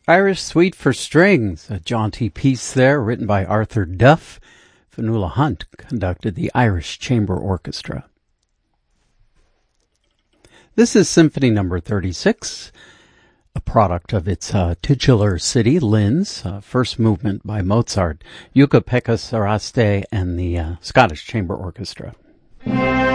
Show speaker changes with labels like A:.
A: Irish Suite for Strings, a jaunty piece there written by Arthur Duff. Fionnuala Hunt conducted the Irish Chamber Orchestra. This is Symphony No. 36, a product of its titular city, Linz, first movement by Mozart, Jukka-Pekka Saraste, and the Scottish Chamber Orchestra.